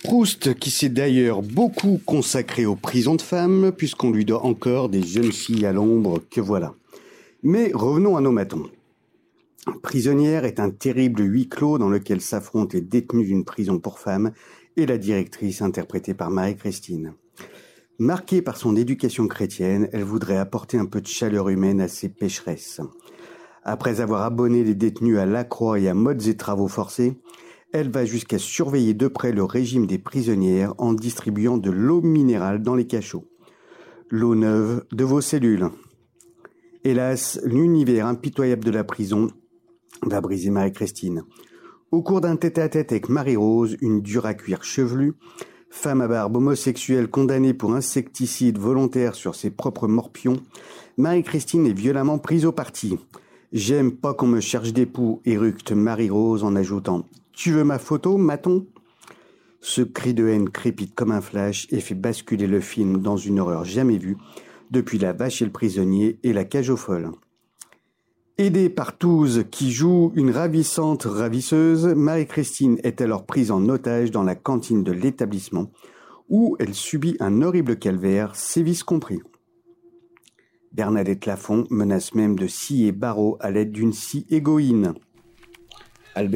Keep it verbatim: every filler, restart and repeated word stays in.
Proust, qui s'est d'ailleurs beaucoup consacré aux prisons de femmes, puisqu'on lui doit encore des jeunes filles à l'ombre que voilà. Mais revenons à nos matons. Prisonnière est un terrible huis clos dans lequel s'affrontent les détenus d'une prison pour femmes et la directrice interprétée par Marie-Christine. Marquée par son éducation chrétienne, elle voudrait apporter un peu de chaleur humaine à ces pécheresses. Après avoir abonné les détenus à Lacroix et à modes et travaux forcés, elle va jusqu'à surveiller de près le régime des prisonnières en distribuant de l'eau minérale dans les cachots. L'eau neuve de vos cellules. Hélas, l'univers impitoyable de la prison va briser Marie-Christine. Au cours d'un tête-à-tête avec Marie-Rose, une dure à cuire chevelue, femme à barbe homosexuelle condamnée pour insecticide volontaire sur ses propres morpions, Marie-Christine est violemment prise au parti. « J'aime pas qu'on me cherche d'époux », éructe Marie-Rose en ajoutant « Tu veux ma photo, maton ?» Ce cri de haine crépite comme un flash et fait basculer le film dans une horreur jamais vue depuis La Vache et le prisonnier et La Cage aux folles. Aidée par Touze, qui joue une ravissante ravisseuse, Marie-Christine est alors prise en otage dans la cantine de l'établissement, où elle subit un horrible calvaire, sévices compris. Bernadette Lafont menace même de scier Barreau à l'aide d'une scie égoïne.